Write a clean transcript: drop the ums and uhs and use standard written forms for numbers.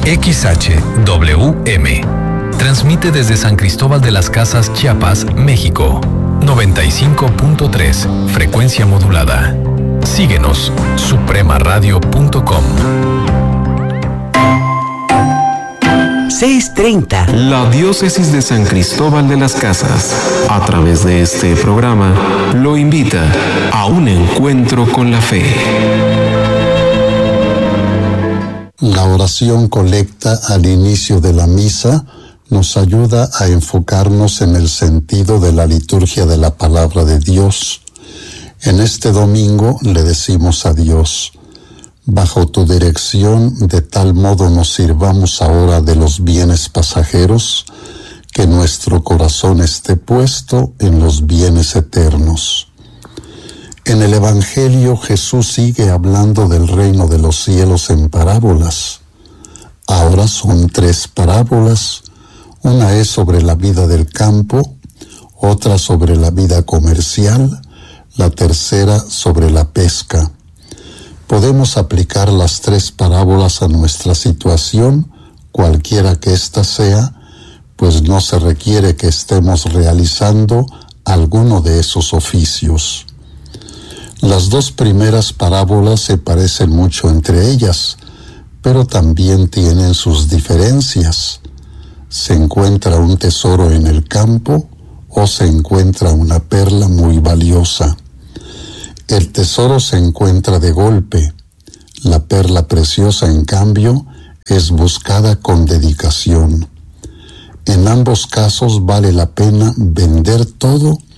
XHWM. Transmite desde San Cristóbal de las Casas, Chiapas, México. 95.3, frecuencia modulada. Síguenos, supremaradio.com. 6:30. La Diócesis de San Cristóbal de las Casas, a través de este programa, lo invita a un encuentro con la fe. La oración colecta al inicio de la misa nos ayuda a enfocarnos en el sentido de la liturgia de la palabra de Dios. En este domingo le decimos a Dios: bajo tu dirección, de tal modo nos sirvamos ahora de los bienes pasajeros, que nuestro corazón esté puesto en los bienes eternos. En el Evangelio, Jesús sigue hablando del reino de los cielos en parábolas. Ahora son 3 parábolas. Una es sobre la vida del campo, otra sobre la vida comercial, la tercera sobre la pesca. Podemos aplicar las 3 parábolas a nuestra situación, cualquiera que ésta sea, pues no se requiere que estemos realizando alguno de esos oficios. Las 2 primeras parábolas se parecen mucho entre ellas, pero también tienen sus diferencias. ¿Se encuentra un tesoro en el campo o se encuentra una perla muy valiosa? El tesoro se encuentra de golpe. La perla preciosa, en cambio, es buscada con dedicación. En ambos casos vale la pena vender todo